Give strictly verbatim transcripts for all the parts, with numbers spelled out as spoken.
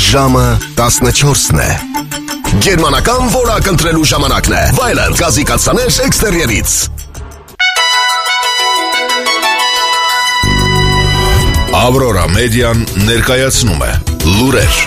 Ժամը տասնչորսն է։ Գերմանական որակ ընտրելու ժամանակն է։ Վայլենդ գազի կաթսաներ էքստերիերից։ Ավրորա մեդիան ներկայացնում է լուրեր։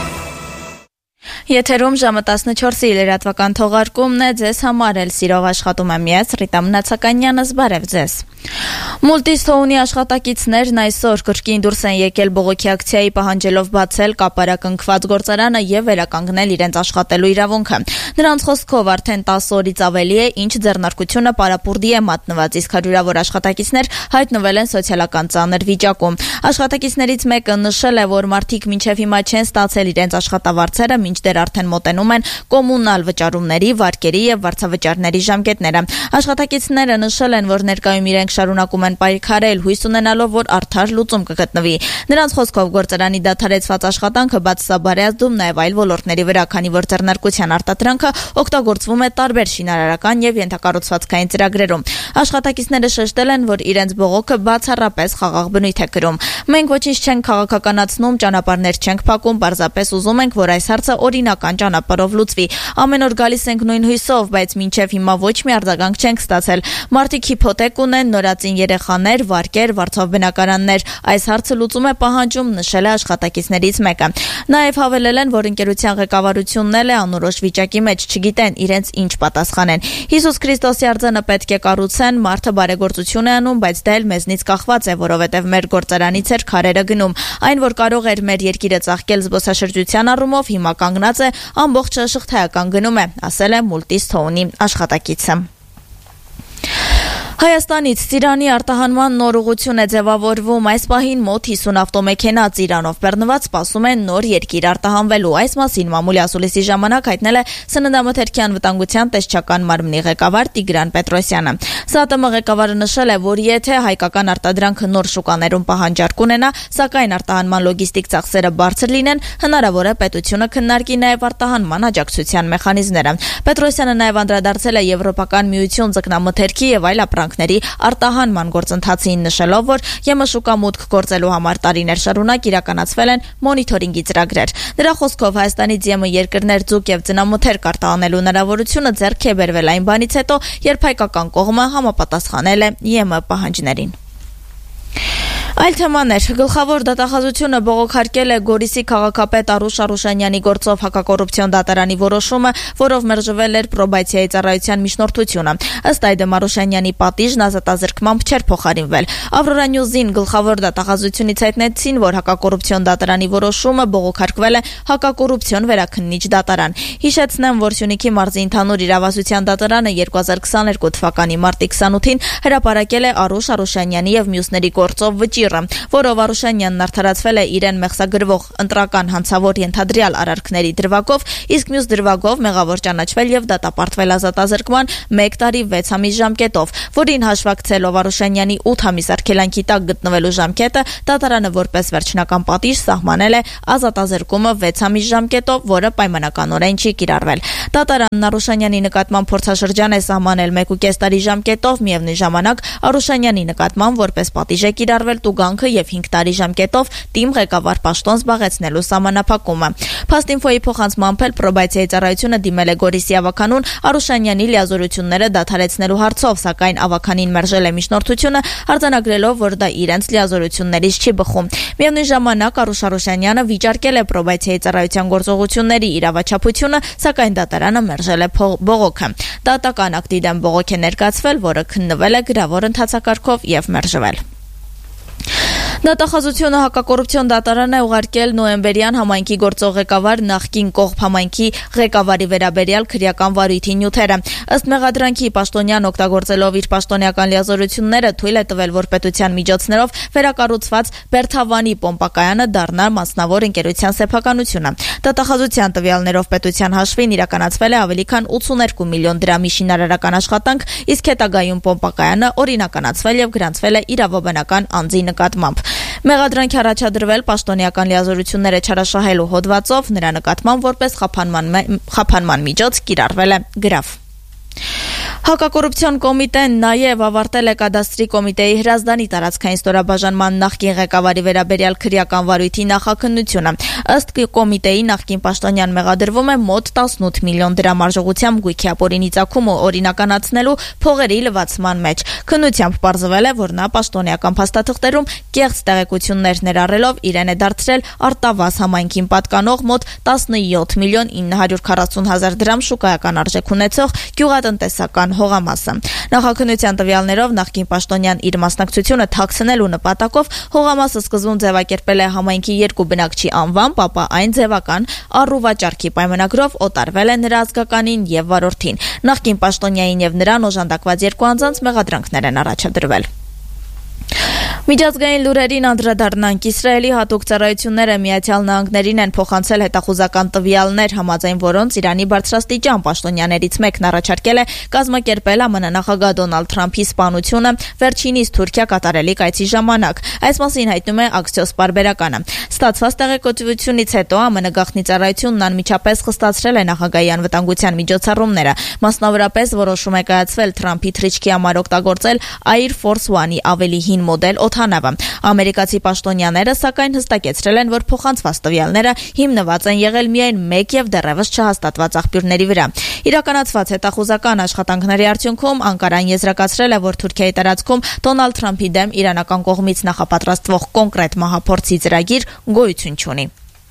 Եթերում ժամը տասնչորսի լրատվական թողարկումն է, ձեզ համար էլ սիրով աշխատում եմ ես, Ռիտա Մնացականյանս, բարև ձեզ։ Մուլտիսթոունի աշխատակիցներն այսօր կրկին դուրս են եկել բողոքի ակցիայի պահանջելով բացել կապարակնքված գործարանը եւ վերականգնել իրենց աշխատելու իրավունքը։ Նրանց խոսքով արդեն տասը օրից ավելի է, ինչ ձեռնարկությունը պարապուրդի է մատնված, իսկ հարյուրավոր աշխատակիցներ հայտնվել են սոցիալական ծանր վիճակում։ Աշխատակիցներից մեկը նշել է, որ մարդիկ մինչև հիմա չեն ստացել իրենց աշխատավարձերը, մինչդեռ արդեն մոտենում են կոմունալ վճարումների, վարկերի եւ վարձավճարների ժամկետները։ Աշխատակիցները նշել են, որ ներկայում իրենք շարունակում են պայքարել, հույս ունենալով, որ արդար լուծում կգտնվի։ Նրանց խոսքով գործարանի դադարեցված աշխատանքը բացասաբար է ազդում նաև այլ ոլորտների վրա, քանի որ ձեռնարկության արտադրանքը օգտագործվում է տարբեր շինարարական եւ ենթակառուցվածքային ծրագրերում։ Աշխատակիցները շեշտել են, որ իրենց բողոքը բացառապես խաղաղ բնույթ է կրում։ Մենք ոչինչ չենք քաղաքականացնում, ճանապարհներ չենք փակում, պարզապես ուզում ենք, որ այս հարցը օրինական ճանապարհով լուծվի։ Ամեն օր գալիս ենք նույն հույսով, բայց մինչև հիմա ոչ մի արձագանք չենք ստացել։ Մարդիկ հիփոթեք ունեն, նորածին երեխաներ, վարկեր, վարձով բնակարաններ։ Այս հարցը լուծում է պահանջում, նշել է աշխատակիցներից մեկը։ Նաև հավելել են, որ ընկերության ղեկավարությունն էլ է անորոշ վիճակի մեջ, չգիտեն իրենց ինչ պատասխանեն։ Հիսուս Քրիստոսի արձանը պետք է կառուցեն, մարդը բարեգործություն է անում, բայց դա էլ մեզնից կախված է, որովհետև մեր գործարանից էր քարերը գնում։ Այն, որ կարող էր մեր երկիրը ծաղկել զբոսաշրջության առումով, հիմա կանգնած է ամբողջ շղթայական գնում է, ասել է Մուլտիսթոունի աշխատակիցը։ Հայաստանից Ծիրանի արտահանման նոր ուղղություն է ձևավորվում։ Այս պահին մոտ հիսուն ավտոմեքենա Ծիրանով բեռնված սպասում են նոր երկիր արտահանվելու։ Այս մասին մամուլի ասուլիսի ժամանակ հայտնել է Սննդամթերքի անվտանգության տեսչական մարմնի ղեկավար Տիգրան Պետրոսյանը։ ՍԱՏՄ ղեկավարը նշել է, որ եթե հայկական արտադրանքը նոր շուկաներում պահանջարկ ունենա, սակայն արտահանման լոգիստիկ ծախսերը բարձր լինեն, հնարավոր է պետությունը քննարկի նաև արտահանման աջակցության մեխանիզմները։ Պետրոսյանը նաև անդրադարձել է Եվրոպական միություն ձկնամթերքի եւ այլ ապրանքների արտահանման գործընթացին, նշելով, որ ԵՄ շուկա մուտք գործելու համար տարիներ շարունակ իրականացվել են մոնիթորինգի ծրագրեր։ Նրա խոսքով Հայաստանից ԵՄ երկրներ ձուկ եւ ձնամթերք արտահանելու հնարավորությունը ձեռք է բերվել այն բանից հետո, երբ հայկական կողմը համապատասխանել է ԵՄ պահանջներին։ Այլ թեմաներ։ Գլխավոր դատախազությունը բողոքարկել է Գորիսի քաղաքապետ Արուշ Արուշանյանի գործով հակակոռուպցիոն դատարանի որոշումը, որով մերժվել էր պրոբացիայի ծառայության միջնորդությունը։ Ըստ այդմ Արուշանյանի պատիժն ազատազրկմամբ չէր փոխարինվել։ Ավրորա Նյուզին գլխավոր դատախազությունից հայտնեցին, որ հակակոռուպցիոն դատարանի որոշումը բողոքարկվել է հակակոռուպցիոն վերաքննիչ դատարան։ Հիշեցնեմ, որ Սյունիքի մարզի ընդհանուր իրավասության դատարանը երկու հազար քսաներկու թվականի մարտի քսանութին հրապարակել է Արուշ Արուշանյանի եւ մյուսների գործով վճիռ, որով Արուշանյանն արդարացվել է իրեն մեղսագրվող ընտրական հանցավոր ենթադրյալ արարքների դրվագով, իսկ մյուս դրվագով մեղավոր ճանաչվել եւ դատապարտվել ազատազրկման մեկ տարի վեց ամիս ժամկետով, որին հաշվարկցելով Արուշանյանի ութ ամիս արգելանքի տակ գտնվելու ժամկետը, դատարանը որպես վերջնական պատիժ սահմանել է ազատազրկումը վեց ամիս ժամկետով, որը պայմանականորեն չի կիրառվել։ Դատարանն Արուշանյանի նկատմամբ փորձաշրջան է սահմանել մեկ ու կես տարի ժամկետով, միևնույն ժամանակ Արուշանյանի նկատմամբ որպես պատիժ է կիրառվել տուգանքը եւ հինգ տարի ժամկետով թիմ ղեկավար պաշտոն զբաղեցնելու սահմանափակումը։ Փաստինֆոյի փոխանցմամբ էլ պրոբացիայի ծառայությունը դիմել է Գորիսի ավականուն Արուշանյանի լիազորությունները դադարեցնելու հարցով, սակայն ավականին մերժել է միջնորդությունը, արձանագրելով, որ դա իրենց լիազորություններից չի բխում։ Միևնույն ժամանակ Արուշ Արուշանյանը վիճարկել է պրոբացիայի ծառայության գործողությունների իրավաչափությունը, սակայն դատարանը մերժել է բողոքը։ Դատական ակտի դեմ բողոք է ներկայացվել, որը քննվել է գրավոր ընթացակարգով եւ մերժվել։ Դատախազությունը հակակոռուպցիոն դատարան է ուղարկել նոյեմբերյան համայնքի գործող ղեկավար նախկին կողբ համայնքի ղեկավարի վերաբերյալ քրեական վարույթի նյութերը։ Ըստ մեղադրանքի պաշտոնյան օգտագործելով իր պաշտոնյական լիազորությունները թույլ է տվել, որ պետության միջոցներով վերակառուցված Բերթավանի պոմպակայանը դառնա մասնավոր ընկերության սեփականությունը։ Դատախազության տվյալներով պետության հաշվին իրականացվել է ավելի քան ութսուներկու միլիոն դրամի շինարարական աշխատանք, իսկ հետագայում պոմպակայանը օրինականացվել եւ գրանցվել է իրավաբանական անձի նկատմամբ։ Մեղադրանքի առաջադրվել պաշտոնեական լիազորությունները չարաշահելու հոդվածով, նրա նկատմամբ որպես խափանման, խափանման միջոց կիրառվել է գրավ։ Հակակոռուպցիոն կոմիտեն նաև ավարտել է կադաստրի կոմիտեի հրազդանի տարածքային ստորաբաժանման նախկին ղեկավարի վերաբերյալ քրեական վարույթի նախաքննությունը։ Ըստ կոմիտեի նախկին պաշտոնյան մեղադրվում է մոտ տասնութ միլիոն դրամ արժողությամբ գույքի ապօրինի ծագումը օրինականացնելու փողերի լվացման մեջ։ Քննությամբ պարզվել է, որ նա պաշտոնեական փաստաթղթերում կեղծ տեղեկություններ ներառելով իրեն է դարձրել Արտավազ համայնքին պատկանող մոտ տասնյոթ միլիոն ինը հարյուր քառասուն հազար դրամ շուկայական արժեք ունեցող գյուղատնտեսական հողամասը։ Նախաքննության տվյալներով նախկին պաշտոնյան իր մասնակցությունը թաքցնելու նպատակով հողամասը սկզբում ձևակերպել է համայնքի երկու բնակչի անվամբ, ապա այն ձևական առուվաճառքի պայմանագրով օտարվել է նրա ազգականին եւ վարորդին։ Նախկին պաշտոնյային եւ նրան օժանդակված երկու անձանց մեղադրանքներ են առաջադրվել։ Միջազգային լուրերին անդրադառնանք։ Իսրայելի հատուկ ծառայությունները Միացյալ Նահանգներին են փոխանցել հետախուզական տվյալներ, համաձայն որոնց Իրանի բարձրաստիճան պաշտոնյաներից մեկն առաջարկել է կազմակերպել ԱՄՆ նախագահ Դոնալդ Թրամփի սպանությունը վերջինիս Թուրքիա կատարելիք այցի ժամանակ։ Այս մասին հայտնում է Axios պարբերականը։ Ստացված տեղեկատվությունից հետո ԱՄՆ գաղտնի ծառայությունն անմիջապես խստացրել է նախագահի անվտանգության միջոցառումները։ Մասնավորապես որոշում է կայացվել Թրամփի թռիչքի համար օգտագործել Air Force One-ի ավելի հին մոդել օդանավը։ Ամերիկացի պաշտոնյաները սակայն հստակեցրել են, որ փոխանցված տվյալները հիմնված են եղել միայն մեկ եւ դեռևս չհաստատված աղբյուրների վրա։ Իրականացված հետախուզական աշխատանքների արդյունքում Անկարան եզրակացրել է, որ Թուրքիայի տարածքում Դոնալդ Թրամփի դեմ իրանական կողմից նախապատրաստվող կոնկրետ մահափորձի ծրագիր գոյություն չունի։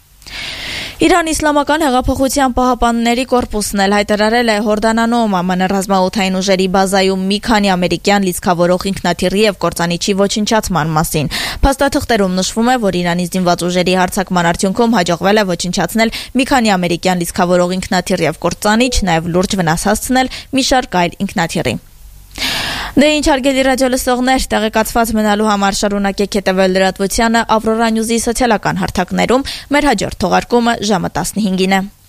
Իրան իսլամական հեղափոխության պահապանների կորպուսն էլ հայտարարել է Հորդանանում ԱՄՆ ռազմաօդային ուժերի բազայում մի քանի ամերիկյան լիցքավորող ինքնաթիռի եւ կործանիչի ոչնչացման մասին։ Փաստաթղթերում նշվում է, որ Իրանի զինված ուժերի հարձակման արդյունքում հաջողվել է ոչնչացնել մի քանի ամերիկյան լիցքավորող ինքնաթիռ եւ կործանիչ, նաեւ լուրջ վնաս հասցնել մի շարք այլ ինքնաթիռի։ Դե ինչ հարգելի ռադիո լսողներ, տեղեկացված մնալու համար շարունակեք հետևել լրատվությանը Ավրորա Նյուզի սոցիալական հարթակներում։ Մեր հաջորդ թողարկումը ժամը տասնհինգին է։